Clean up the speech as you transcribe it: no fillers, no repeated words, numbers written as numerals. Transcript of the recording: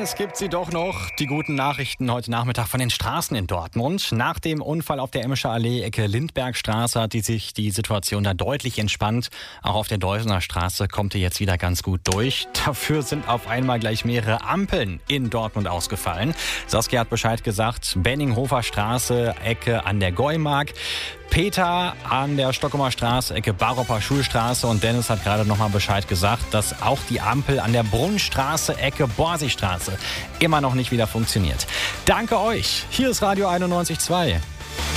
Es gibt sie doch noch. Die guten Nachrichten heute Nachmittag von den Straßen in Dortmund. Nach dem Unfall auf der Emscher Allee, Ecke Lindbergstraße, hat sich die Situation da deutlich entspannt. Auch auf der Deusener Straße kommt ihr jetzt wieder ganz gut durch. Dafür sind auf einmal gleich mehrere Ampeln in Dortmund ausgefallen. Saskia hat Bescheid gesagt. Benninghofer Straße, Ecke an der Geumark. Peter an der Stockumer Straße, Ecke Baropper Schulstraße, und Dennis hat gerade nochmal Bescheid gesagt, dass auch die Ampel an der Brunnstraße, Ecke Borsigstraße immer noch nicht wieder funktioniert. Danke euch. Hier ist Radio 91.2.